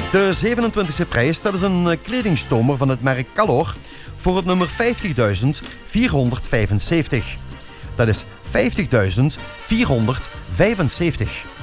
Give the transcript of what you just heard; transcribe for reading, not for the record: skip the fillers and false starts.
De 27e prijs, dat is een kledingstomer van het merk Calor voor het nummer 50.475. Dat is 50.475.